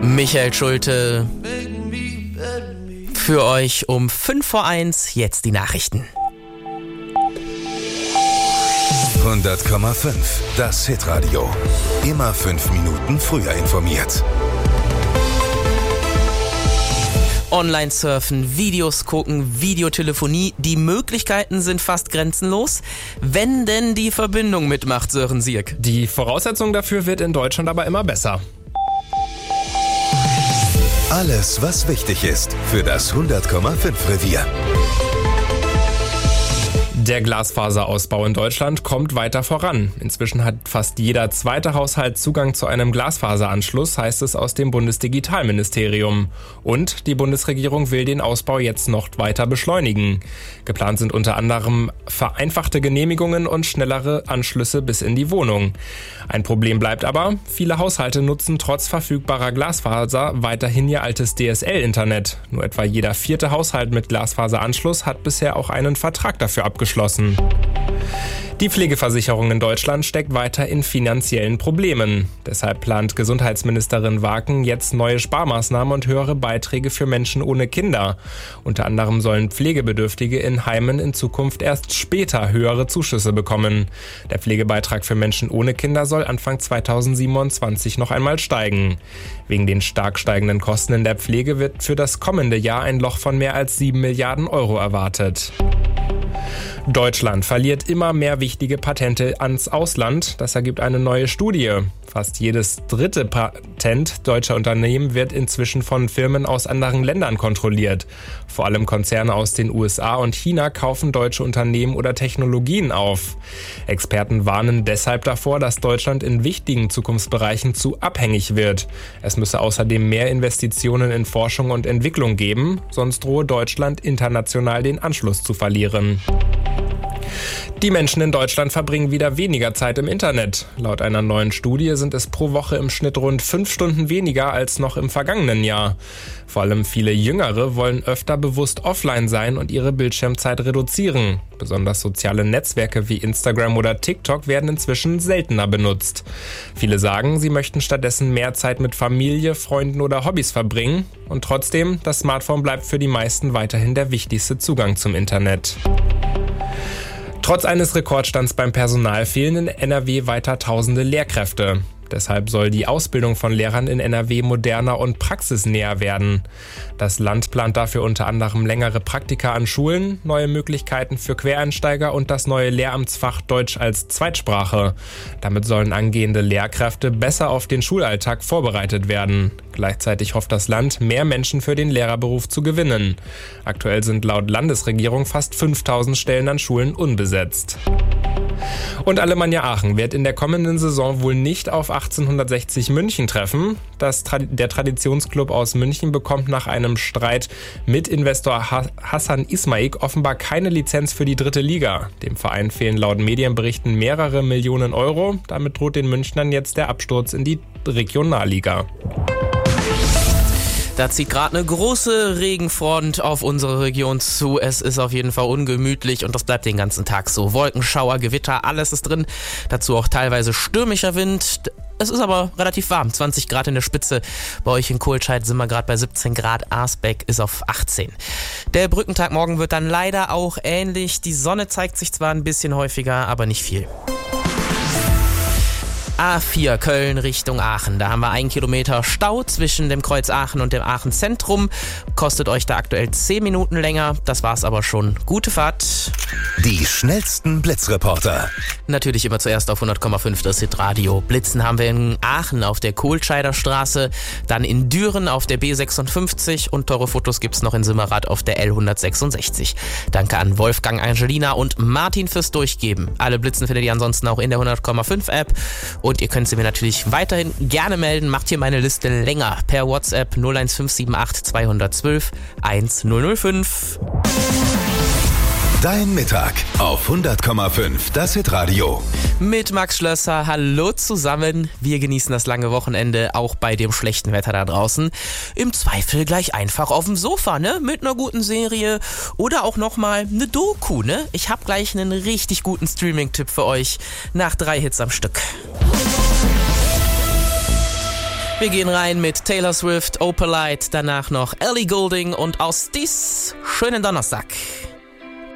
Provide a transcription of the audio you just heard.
Michael Schulte für euch um 1:05, jetzt die Nachrichten. 100,5, das Hitradio. Immer 5 Minuten früher informiert. Online-Surfen, Videos gucken, Videotelefonie, die Möglichkeiten sind fast grenzenlos, wenn denn die Verbindung mitmacht, Sören Sierk. Die Voraussetzung dafür wird in Deutschland aber immer besser. Alles, was wichtig ist für das 100,5 Revier. Der Glasfaserausbau in Deutschland kommt weiter voran. Inzwischen hat fast jeder zweite Haushalt Zugang zu einem Glasfaseranschluss, heißt es aus dem Bundesdigitalministerium. Und die Bundesregierung will den Ausbau jetzt noch weiter beschleunigen. Geplant sind unter anderem vereinfachte Genehmigungen und schnellere Anschlüsse bis in die Wohnung. Ein Problem bleibt aber, viele Haushalte nutzen trotz verfügbarer Glasfaser weiterhin ihr altes DSL-Internet. Nur etwa jeder 4. Haushalt mit Glasfaseranschluss hat bisher auch einen Vertrag dafür abgeschlossen. Die Pflegeversicherung in Deutschland steckt weiter in finanziellen Problemen. Deshalb plant Gesundheitsministerin Waken jetzt neue Sparmaßnahmen und höhere Beiträge für Menschen ohne Kinder. Unter anderem sollen Pflegebedürftige in Heimen in Zukunft erst später höhere Zuschüsse bekommen. Der Pflegebeitrag für Menschen ohne Kinder soll Anfang 2027 noch einmal steigen. Wegen den stark steigenden Kosten in der Pflege wird für das kommende Jahr ein Loch von mehr als 7 Milliarden Euro erwartet. Deutschland verliert immer mehr wichtige Patente ans Ausland. Das ergibt eine neue Studie. Fast jedes 3. Patent deutscher Unternehmen wird inzwischen von Firmen aus anderen Ländern kontrolliert. Vor allem Konzerne aus den USA und China kaufen deutsche Unternehmen oder Technologien auf. Experten warnen deshalb davor, dass Deutschland in wichtigen Zukunftsbereichen zu abhängig wird. Es müsse außerdem mehr Investitionen in Forschung und Entwicklung geben, sonst drohe Deutschland international den Anschluss zu verlieren. Die Menschen in Deutschland verbringen wieder weniger Zeit im Internet. Laut einer neuen Studie sind es pro Woche im Schnitt rund 5 Stunden weniger als noch im vergangenen Jahr. Vor allem viele Jüngere wollen öfter bewusst offline sein und ihre Bildschirmzeit reduzieren. Besonders soziale Netzwerke wie Instagram oder TikTok werden inzwischen seltener benutzt. Viele sagen, sie möchten stattdessen mehr Zeit mit Familie, Freunden oder Hobbys verbringen. Und trotzdem, das Smartphone bleibt für die meisten weiterhin der wichtigste Zugang zum Internet. Trotz eines Rekordstands beim Personal fehlen in NRW weiter tausende Lehrkräfte. Deshalb soll die Ausbildung von Lehrern in NRW moderner und praxisnäher werden. Das Land plant dafür unter anderem längere Praktika an Schulen, neue Möglichkeiten für Quereinsteiger und das neue Lehramtsfach Deutsch als Zweitsprache. Damit sollen angehende Lehrkräfte besser auf den Schulalltag vorbereitet werden. Gleichzeitig hofft das Land, mehr Menschen für den Lehrerberuf zu gewinnen. Aktuell sind laut Landesregierung fast 5000 Stellen an Schulen unbesetzt. Und Alemannia Aachen wird in der kommenden Saison wohl nicht auf 1860 München treffen. Der Traditionsclub aus München bekommt nach einem Streit mit Investor Hassan Ismaik offenbar keine Lizenz für die 3. Liga. Dem Verein fehlen laut Medienberichten mehrere Millionen Euro. Damit droht den Münchnern jetzt der Absturz in die Regionalliga. Da zieht gerade eine große Regenfront auf unsere Region zu. Es ist auf jeden Fall ungemütlich und das bleibt den ganzen Tag so. Wolken, Schauer, Gewitter, alles ist drin. Dazu auch teilweise stürmischer Wind. Es ist aber relativ warm, 20 Grad in der Spitze. Bei euch in Kohlscheid sind wir gerade bei 17 Grad. Arsbeck ist auf 18. Der Brückentag morgen wird dann leider auch ähnlich. Die Sonne zeigt sich zwar ein bisschen häufiger, aber nicht viel. A4 Köln Richtung Aachen. Da haben wir 1 Kilometer Stau zwischen dem Kreuz Aachen und dem Aachen Zentrum. Kostet euch da aktuell 10 Minuten länger. Das war's aber schon. Gute Fahrt. Die schnellsten Blitzreporter. Natürlich immer zuerst auf 100,5 das Hitradio. Blitzen haben wir in Aachen auf der Kohlscheider Straße, dann in Düren auf der B56 und teure Fotos gibt's noch in Simmerath auf der L166. Danke an Wolfgang, Angelina und Martin fürs Durchgeben. Alle Blitzen findet ihr ansonsten auch in der 100,5 App. Und ihr könnt sie mir natürlich weiterhin gerne melden. Macht hier meine Liste länger per WhatsApp 01578 212 1005. Dein Mittag auf 100,5 das Hitradio. Mit Max Schlösser, hallo zusammen. Wir genießen das lange Wochenende, auch bei dem schlechten Wetter da draußen. Im Zweifel gleich einfach auf dem Sofa, ne? Mit einer guten Serie oder auch nochmal eine Doku, ne? Ich habe gleich einen richtig guten Streaming-Tipp für euch nach 3 Hits am Stück. Wir gehen rein mit Taylor Swift, Opalite, danach noch Ellie Goulding und aus dies schönen Donnerstag.